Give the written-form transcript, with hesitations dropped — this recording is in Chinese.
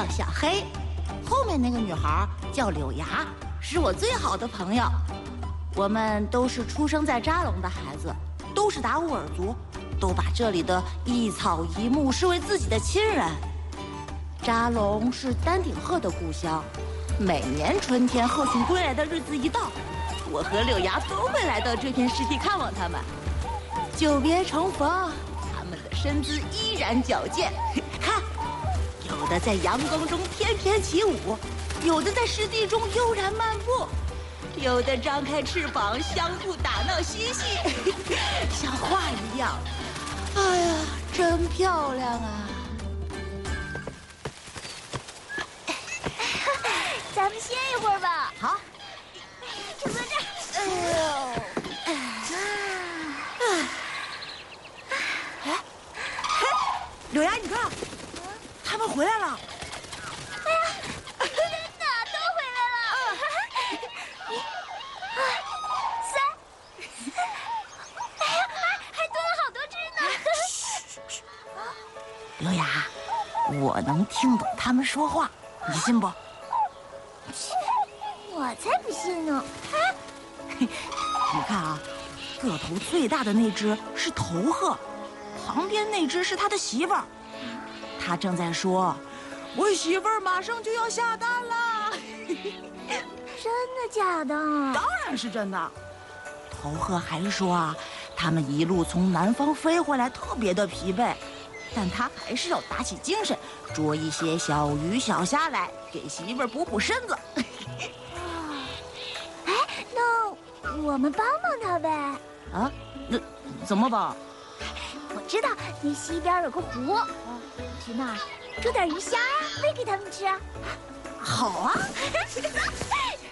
叫小黑，后面那个女孩叫柳芽，是我最好的朋友。我们都是出生在扎龙的孩子，都是达斡尔族，都把这里的一草一木视为自己的亲人。扎龙是丹顶鹤的故乡，每年春天鹤群归来的日子一到，我和柳芽都会来到这片湿地看望他们。久别重逢，他们的身姿依然矫健。看，有的在阳光中翩翩起舞，有的在湿地中悠然漫步，有的张开翅膀相互打闹嬉戏，像画一样。哎呀，真漂亮啊！ 咱们歇一会儿吧。 好， 就在这儿。哎呦，柳芽，你看，他们回来了。 哎呀，真的都回来了。1、2、3，哎呀，还多了好多只呢。 柳芽，我能听懂他们说话，你信不？ 我才不信呢！ 你看啊，个头最大的那只是头鹤，旁边那只是他的媳妇儿。他正在说：“我媳妇儿马上就要下蛋了。” 真的假的？ 当然是真的。头鹤还说啊，他们一路从南方飞回来，特别的疲惫，但他还是要打起精神，捉一些小鱼小虾来给媳妇儿补补身子。 哎，那我们帮帮他呗。 啊？那怎么帮？ 我知道那西边有个湖，去那儿捉点鱼虾呀，喂给他们吃。 好啊！